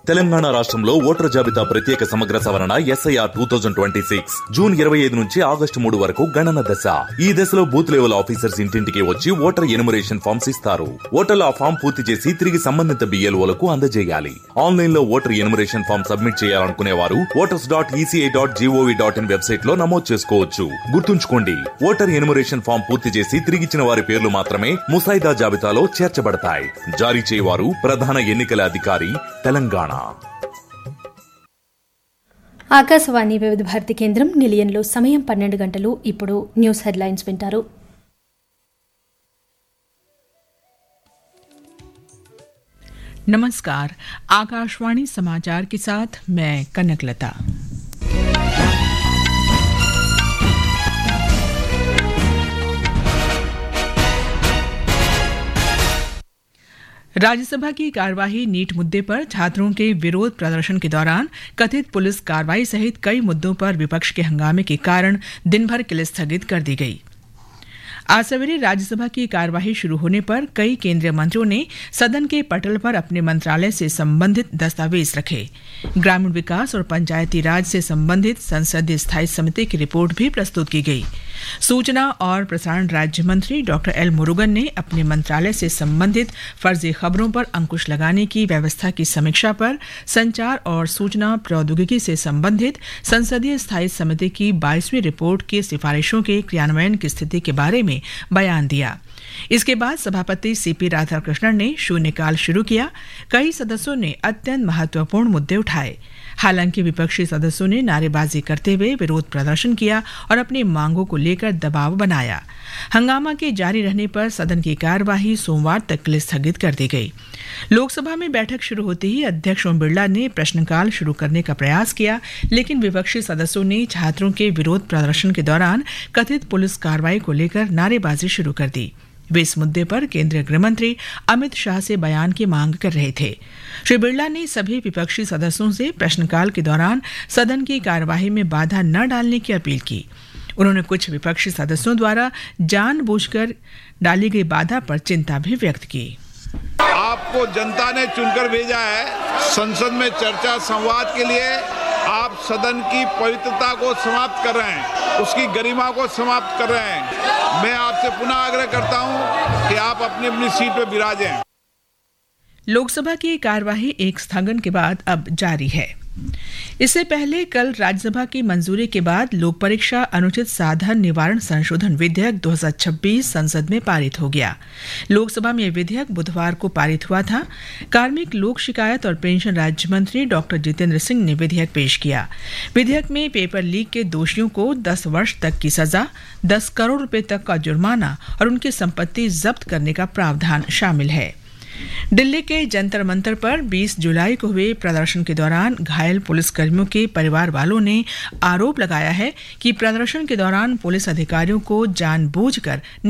తెలంగాణ రాష్ట్రంలో ఓటర్ జాబితా ప్రత్యేక సమగ్ర సవరణ SIR 2026 జూన్ 25 నుంచి ఆగస్టు 3 వరకు గణన దశ. ఈ దశలో బూత్ లెవెల్ ఆఫీసర్స్ ఇంటింటికి వచ్చి ఓటర్ ఎనుమరేషన్ ఫామ్స్ ఇస్తారు. ఓటర్లు ఆ ఫామ్ పూర్తి చేసి తిరిగి సంబంధిత BLOలకు అందజేయాలి. ఆన్లైన్ లో ఓటర్ ఎనుమరేషన్ ఫామ్ సబ్మిట్ చేయాలనుకునే వారు voters.eci.gov.in వెబ్సైట్ లో నమోదు చేసుకోవచ్చు. గుర్తుంచుకోండి, ఓటర్ ఎనుమరేషన్ ఫామ్ పూర్తి చేసి తిరిగిచ్చిన వారి పేర్లు మాత్రమే ముసాయిదా జాబితాలో చేర్చబడతాయి. జారీ చేయవారు ప్రధాన ఎన్నికల అధికారి, తెలంగాణ. ఆకాశవాణి వివిధ భారతి కేంద్రం నిలయంలో సమయం 12 గంటలు. ఇప్పుడు న్యూస్ హెడ్లైన్స్ వింటారు. नमस्कार, आकाशवाणी समाचार के साथ मैं कनकलता। राज्यसभा की कार्यवाही नीट मुद्दे पर छात्रों के विरोध प्रदर्शन के दौरान कथित पुलिस कार्रवाई सहित कई मुद्दों पर विपक्ष के हंगामे के कारण दिन भर के लिए स्थगित कर दी गई। आज सवेरे राज्यसभा की कार्यवाही शुरू होने पर कई केंद्रीय मंत्रियों ने सदन के पटल पर अपने मंत्रालय से संबंधित दस्तावेज रखे। ग्रामीण विकास और पंचायती राज से संबंधित संसदीय स्थायी समिति की रिपोर्ट भी प्रस्तुत की गई। सूचना और प्रसारण राज्य मंत्री डॉक्टर एल मुरुगन ने अपने मंत्रालय से संबंधित फर्जी खबरों पर अंकुश लगाने की व्यवस्था की समीक्षा पर संचार और सूचना प्रौद्योगिकी से संबंधित संसदीय स्थायी समिति की 22वीं रिपोर्ट की सिफारिशों के क्रियान्वयन की स्थिति के बारे में बयान दिया। इसके बाद सभापति CP राधाकृष्णन ने शून्यकाल शुरू किया। कई सदस्यों ने अत्यंत महत्वपूर्ण मुद्दे उठाए। हालांकि विपक्षी सदस्यों ने नारेबाजी करते हुए विरोध प्रदर्शन किया और अपनी मांगों को लेकर दबाव बनाया। हंगामा के जारी रहने पर सदन की कार्यवाही सोमवार तक के लिए स्थगित कर दी गई। लोकसभा में बैठक शुरू होते ही अध्यक्ष ओम बिरला ने प्रश्नकाल शुरू करने का प्रयास किया, लेकिन विपक्षी सदस्यों ने छात्रों के विरोध प्रदर्शन के दौरान कथित पुलिस कार्रवाई को लेकर नारेबाजी शुरू कर दी। वे इस मुद्दे पर केंद्रीय गृहमंत्री अमित शाह से बयान की मांग कर रहे थे। श्री बिरला ने सभी विपक्षी सदस्यों से प्रश्नकाल के दौरान सदन की कार्यवाही में बाधा न डालने की अपील की। उन्होंने कुछ विपक्षी सदस्यों द्वारा जानबूझकर डाली गई बाधा पर चिंता भी व्यक्त की। आपको जनता ने चुनकर भेजा है संसद में चर्चा संवाद के लिए। आप सदन की पवित्रता को समाप्त कर रहे हैं, उसकी गरिमा को समाप्त कर रहे हैं। मैं आपसे पुनः आग्रह करता हूं कि आप अपनी अपनी सीट पर विराजें। लोकसभा की कार्यवाही एक स्थगन के बाद अब जारी है। इससे पहले कल राज्यसभा की मंजूरी के बाद लोक परीक्षा अनुचित साधन निवारण संशोधन विधेयक 2026 संसद में पारित हो गया। लोकसभा में यह विधेयक बुधवार को पारित हुआ था। कार्मिक, लोक शिकायत और पेंशन राज्य मंत्री डॉक्टर जितेंद्र सिंह ने विधेयक पेश किया। विधेयक में पेपर लीक के दोषियों को 10 वर्ष तक की सजा, 10 करोड़ रुपए तक का जुर्माना और उनकी संपत्ति जब्त करने का प्रावधान शामिल है। दिल्ली के जंतर मंतर पर 20 जुलाई को हुए प्रदर्शन के दौरान घायल पुलिसकर्मियों के परिवार वालों ने आरोप लगाया है कि प्रदर्शन के दौरान पुलिस अधिकारियों को जानबूझकर